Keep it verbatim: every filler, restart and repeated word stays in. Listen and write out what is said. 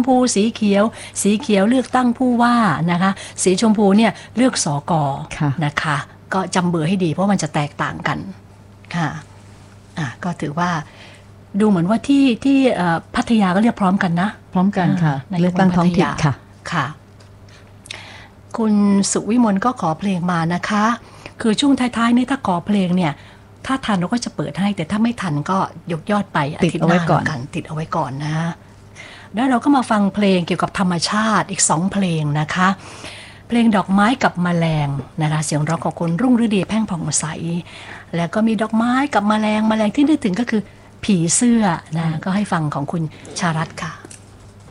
พูสีเขียวสีเขียวเลือกตั้งผู้ว่านะคะสีชมพูเนี่ยเลือกสกนะคะก็จำเบอร์ให้ดีเพราะมันจะแตกต่างกันค่ะอ่ะก็ถือว่าดูเหมือนว่าที่ที่พัทยาก็เรียกพร้อมกันนะพร้อมกันค่ะเลือกตั้งท้องถิ่นค่ะค่ะคุณสุวิมลก็ขอเพลงมานะคะคือช่วงท้ายๆนี่ถ้าขอเพลงเนี่ยถ้าทันเราก็จะเปิดให้แต่ถ้าไม่ทันก็ยกยอดไปอาทิตย์หน้าก่อนติดเอาไว้ก่อนนะแล้วเราก็มาฟังเพลงเกี่ยวกับธรรมชาติอีกสองเพลงนะคะเพลงดอกไม้กับแมลงนะคะเสียงร้องของคุณรุ่งฤดีแพ่งผ่องใสแล้วก็มีดอกไม้กับแมลงแมลงที่นึกถึงก็คือผีเสื้อนะก็ให้ฟังของคุณชารัตน์ค่ะ